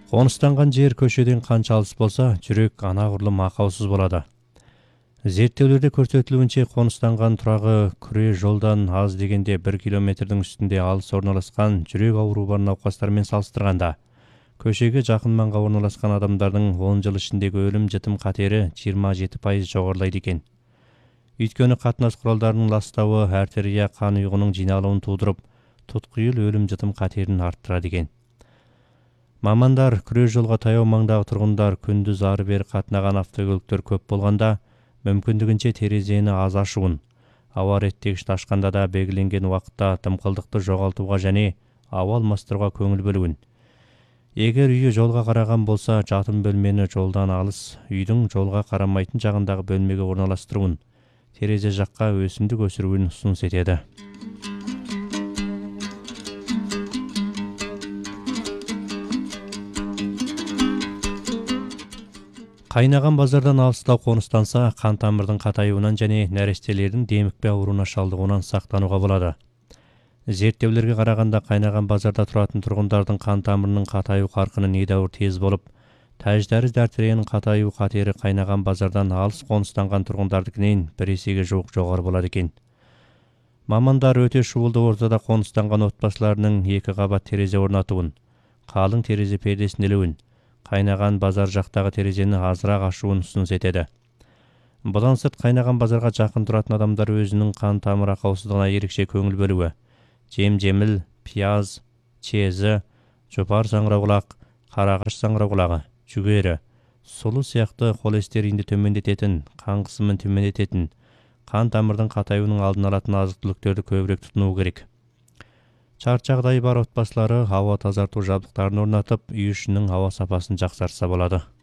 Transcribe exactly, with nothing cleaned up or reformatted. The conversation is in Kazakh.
Қоныстанған жер көшеден қанша алыс болса, жүрек анағұрлым ақаусыз болады. Зерттеулерде көрсетілуінше, қоныстанған тұрағы күре жолдан аз дегенде бір километрдің үстінде алыс орналасқан жүрек ауруы бар науқастармен салыстырғанда, көшеге жақын маңға орналасқан адамдардың он жыл ішіндегі өлім жітім қатері жиырма жеті пайыз жоғарылайды екен. Өйткені қатынас құралдарының ластауы артерия қан ұйғының жиналуын тудырып, тұтқиыл өлім жітім қатерін арттырады екен. Мамандар күре жолға таяу маңдағы тұрғындар күндіз ары бері қатынаған автокөліктер көп болғанда, мүмкіндігінше терезені аз ашуын, ауа реттегішті ашқанда да белгіленген уақытта дымқылдықты жоғалтуға және ауа алмастыруға көңіл бөлуін. Егер үйі жолға қараған болса, жатын бөлмені жолдан алыс, үйдің жолға қарамайтын жағындағы бөлмеге орналастыруын, терезе жаққа өсімдік өсіруін ұсыныс етеді. Қайнаған базардан алыстау қоныстанса, қан тамырдың қатаюынан және нәрестелердің демікпе ауруына шалдығуынан сақтануға болады. Зерттеулерге қарағанда, қайнаған базарда тұратын тұрғындардың қан тамырының қатаю қарқыны недәуір тез болып, тәждәріс артерияның қатаю қатері қайнаған базардан алыс қоныстанған тұрғындардікінен бір есеге жуық жоғары болады екен. Мамандар өте шуылды ортада қоныстанған отбасыларының екі қабат терезе орнатуын, қалың терезе пердесін ілуін, қайнаған базар жақтағы терезені азырақ ашуын ұсыныс етеді. Бұдан сырт, қайнаған базарға жақын тұратын адамдар өзінің қан тамыр ақаусыздығына ерекше көңіл бөлуі, жем-жеміл, пияз, чезі, жопар саңырауқұлақ, қарағаш саңырауқұлағы, жүгері, сұлы сияқты холестеринді төмендететін, қан қысымын төмендететін, қан тамырдың қатаюының алдын алатын азық-түліктерді көбірек тұтыну керек. Шарт жағдайы бар отбасылары ауа тазарту жабдықтарын орнатып, үй ішінің ауа сапасын жақсартса болады.